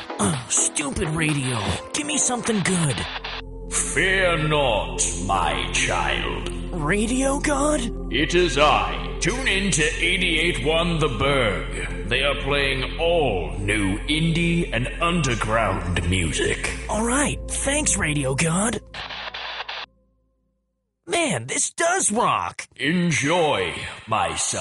Stupid radio. Give me something good. Fear not, my child. Radio God? It is I. Tune in to 88.1 The Berg. They are playing all new indie and underground music. All right. Thanks, Radio God. Man, this does rock. Enjoy, my son.